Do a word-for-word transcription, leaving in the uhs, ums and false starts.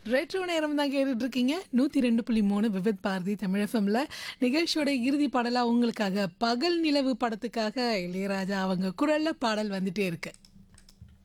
Retro நேரம் தான் கேட்டுட்டு இருக்கீங்க. நூற்றி ரெண்டு புள்ளி மூணு விவித் பாரதி தமிழ் எஃப்எம்ல நிகழ்ச்சியோட இறுதி பாடலா உங்களுக்காக பகல் நிலவு படத்துக்காக இளையராஜா அவங்க குரல்ல பாடல் வந்துட்டே இருக்கு.